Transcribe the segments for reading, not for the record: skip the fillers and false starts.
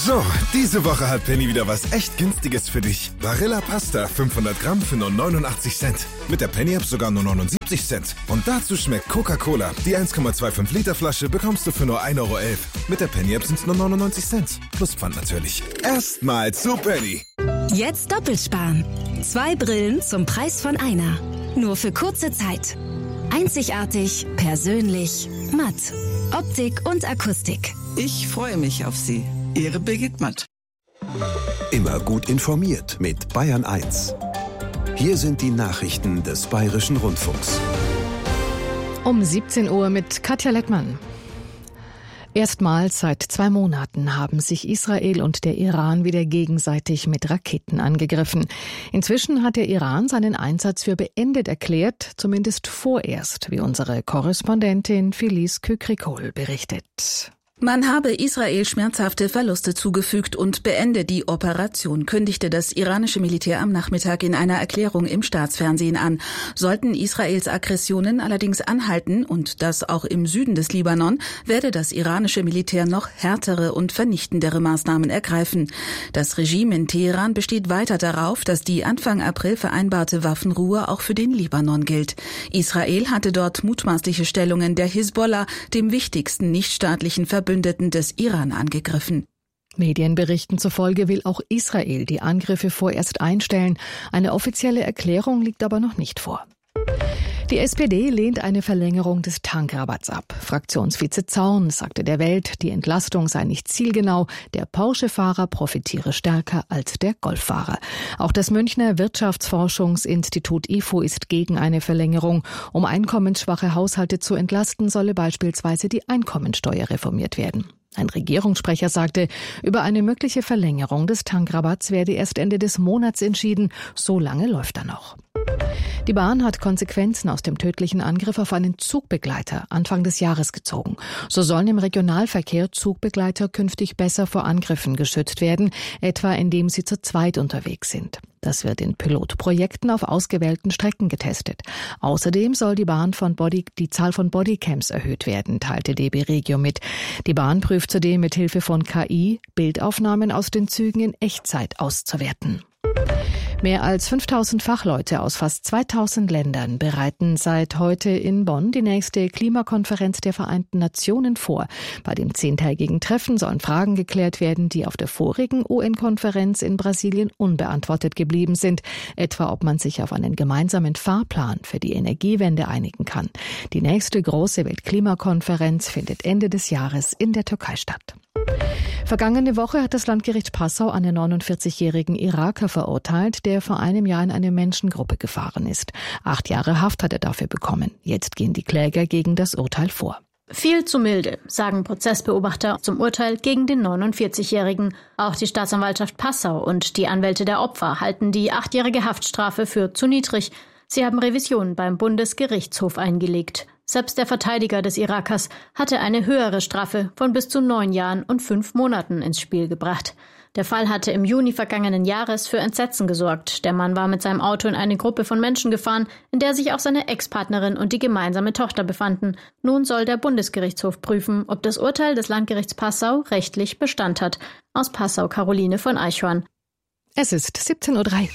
So, diese Woche hat Penny wieder was echt Günstiges für dich. Barilla Pasta 500 Gramm für nur 89 Cent. Mit der Penny-App sogar nur 79 Cent. Und dazu schmeckt Coca-Cola. Die 1,25 Liter Flasche bekommst du für nur 1,11 Euro. Mit der Penny-App sind es nur 99 Cent. Plus Pfand natürlich. Erstmal zu Penny. Jetzt doppelt sparen. 2 Brillen zum Preis von einer. Nur für kurze Zeit. Einzigartig, persönlich, matt. Optik und Akustik. Ich freue mich auf Sie. Ihre Birgit Matt. Immer gut informiert mit Bayern 1. Hier sind die Nachrichten des Bayerischen Rundfunks. Um 17 Uhr mit Katja Lettmann. Erstmals seit 2 Monaten haben sich Israel und der Iran wieder gegenseitig mit Raketen angegriffen. Inzwischen hat der Iran seinen Einsatz für beendet erklärt, zumindest vorerst, wie unsere Korrespondentin Felice Kükrikol berichtet. Man habe Israel schmerzhafte Verluste zugefügt und beende die Operation, kündigte das iranische Militär am Nachmittag in einer Erklärung im Staatsfernsehen an. Sollten Israels Aggressionen allerdings anhalten, und das auch im Süden des Libanon, werde das iranische Militär noch härtere und vernichtendere Maßnahmen ergreifen. Das Regime in Teheran besteht weiter darauf, dass die Anfang April vereinbarte Waffenruhe auch für den Libanon gilt. Israel hatte dort mutmaßliche Stellungen der Hisbollah, dem wichtigsten nichtstaatlichen Verbündeten des Iran, angegriffen. Medienberichten zufolge will auch Israel die Angriffe vorerst einstellen. Eine offizielle Erklärung liegt aber noch nicht vor. Die SPD lehnt eine Verlängerung des Tankrabatts ab. Fraktionsvize Zaun sagte der Welt, die Entlastung sei nicht zielgenau, der Porsche-Fahrer profitiere stärker als der Golffahrer. Auch das Münchner Wirtschaftsforschungsinstitut IFO ist gegen eine Verlängerung. Um einkommensschwache Haushalte zu entlasten, solle beispielsweise die Einkommensteuer reformiert werden. Ein Regierungssprecher sagte, über eine mögliche Verlängerung des Tankrabatts werde erst Ende des Monats entschieden. So lange läuft er noch. Die Bahn hat Konsequenzen aus dem tödlichen Angriff auf einen Zugbegleiter Anfang des Jahres gezogen. So sollen im Regionalverkehr Zugbegleiter künftig besser vor Angriffen geschützt werden, etwa indem sie zu zweit unterwegs sind. Das wird in Pilotprojekten auf ausgewählten Strecken getestet. Außerdem soll die Zahl von Bodycams erhöht werden, teilte DB Regio mit. Die Bahn prüft zudem mit Hilfe von KI, Bildaufnahmen aus den Zügen in Echtzeit auszuwerten. Mehr als 5000 Fachleute aus fast 2000 Ländern bereiten seit heute in Bonn die nächste Klimakonferenz der Vereinten Nationen vor. Bei dem 10-tägigen Treffen sollen Fragen geklärt werden, die auf der vorigen UN-Konferenz in Brasilien unbeantwortet geblieben sind. Etwa, ob man sich auf einen gemeinsamen Fahrplan für die Energiewende einigen kann. Die nächste große Weltklimakonferenz findet Ende des Jahres in der Türkei statt. Vergangene Woche hat das Landgericht Passau einen 49-jährigen Iraker verurteilt, der vor einem Jahr in eine Menschengruppe gefahren ist. 8 Jahre Haft hat er dafür bekommen. Jetzt gehen die Kläger gegen das Urteil vor. Viel zu milde, sagen Prozessbeobachter zum Urteil gegen den 49-Jährigen. Auch die Staatsanwaltschaft Passau und die Anwälte der Opfer halten die 8-jährige Haftstrafe für zu niedrig. Sie haben Revision beim Bundesgerichtshof eingelegt. Selbst der Verteidiger des Irakers hatte eine höhere Strafe von bis zu 9 Jahren und 5 Monaten ins Spiel gebracht. Der Fall hatte im Juni vergangenen Jahres für Entsetzen gesorgt. Der Mann war mit seinem Auto in eine Gruppe von Menschen gefahren, in der sich auch seine Ex-Partnerin und die gemeinsame Tochter befanden. Nun soll der Bundesgerichtshof prüfen, ob das Urteil des Landgerichts Passau rechtlich Bestand hat. Aus Passau Caroline von Eichhorn. Es ist 17:03 Uhr.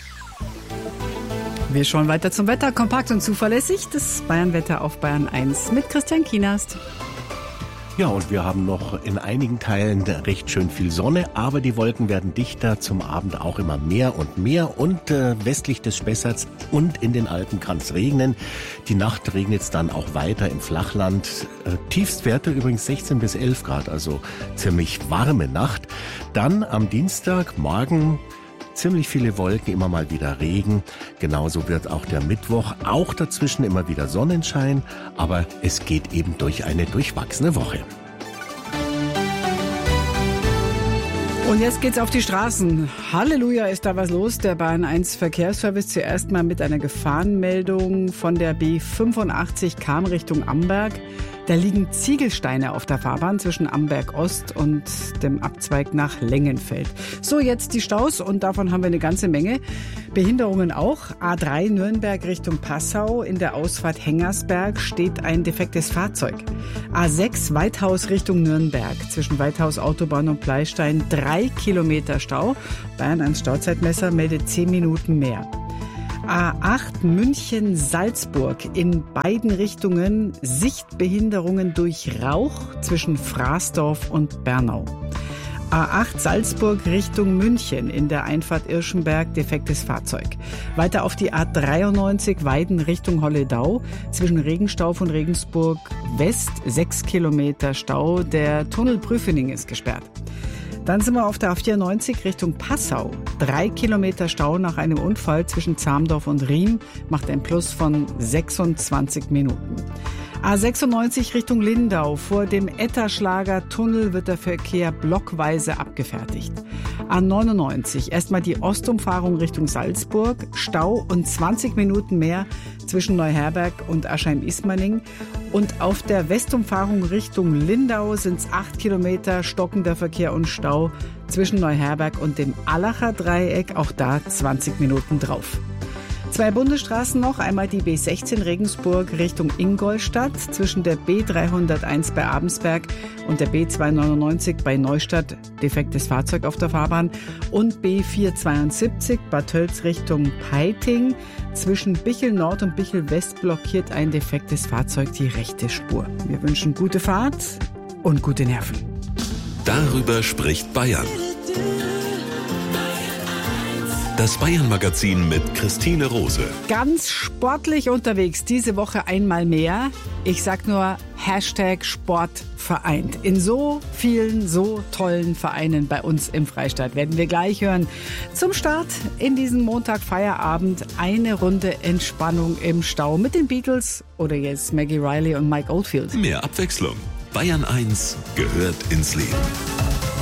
Wir schauen weiter zum Wetter. Kompakt und zuverlässig. Das Bayernwetter auf Bayern 1 mit Christian Kienast. Ja, und wir haben noch in einigen Teilen recht schön viel Sonne, aber die Wolken werden dichter, zum Abend auch immer mehr und westlich des Spessarts und in den Alpen kann es regnen. Die Nacht regnet es dann auch weiter im Flachland. Tiefstwerte übrigens 16 bis 11 Grad, also ziemlich warme Nacht. Dann am Dienstagmorgen ziemlich viele Wolken, immer mal wieder Regen. Genauso wird auch der Mittwoch, auch dazwischen immer wieder Sonnenschein. Aber es geht eben durch eine durchwachsene Woche. Und jetzt geht's auf die Straßen. Halleluja, ist da was los. Der Bayern 1 Verkehrsservice zuerst mal mit einer Gefahrenmeldung von der B85 kam Richtung Amberg. Da liegen Ziegelsteine auf der Fahrbahn zwischen Amberg Ost und dem Abzweig nach Lengenfeld. So, jetzt die Staus und davon haben wir eine ganze Menge. Behinderungen auch. A3 Nürnberg Richtung Passau. In der Ausfahrt Hengersberg steht ein defektes Fahrzeug. A6 Weithaus Richtung Nürnberg. Zwischen Weithaus Autobahn und Pleistein 3 Kilometer Stau. Bayern ein Stauzeitmesser meldet 10 Minuten mehr. A8 München-Salzburg in beiden Richtungen Sichtbehinderungen durch Rauch zwischen Fraßdorf und Bernau. A8 Salzburg Richtung München in der Einfahrt Irschenberg defektes Fahrzeug. Weiter auf die A93 Weiden Richtung Holledau zwischen Regenstauf und Regensburg West 6 Kilometer Stau. Der Tunnel Prüfening ist gesperrt. Dann sind wir auf der A94 Richtung Passau. 3 Kilometer Stau nach einem Unfall zwischen Zamdorf und Riem macht ein Plus von 26 Minuten. A96 Richtung Lindau. Vor dem Etterschlager Tunnel wird der Verkehr blockweise abgefertigt. A99 erstmal die Ostumfahrung Richtung Salzburg. Stau und 20 Minuten mehr zwischen Neuherberg und Aschheim-Ismaning. Und auf der Westumfahrung Richtung Lindau sind es 8 Kilometer stockender Verkehr und Stau zwischen Neuherberg und dem Allacher Dreieck. Auch da 20 Minuten drauf. 2 Bundesstraßen noch, einmal die B16 Regensburg Richtung Ingolstadt zwischen der B301 bei Abensberg und der B299 bei Neustadt, defektes Fahrzeug auf der Fahrbahn, und B472 Bad Tölz Richtung Peiting zwischen Bichel Nord und Bichel West blockiert ein defektes Fahrzeug die rechte Spur. Wir wünschen gute Fahrt und gute Nerven. Darüber spricht Bayern. Das Bayern-Magazin mit Christine Rose. Ganz sportlich unterwegs, diese Woche einmal mehr. Ich sag nur #Sportvereint. In so vielen, so tollen Vereinen bei uns im Freistaat werden wir gleich hören. Zum Start in diesen Montag Feierabend eine Runde Entspannung im Stau mit den Beatles oder jetzt Maggie Riley und Mike Oldfield. Mehr Abwechslung. Bayern 1 gehört ins Leben.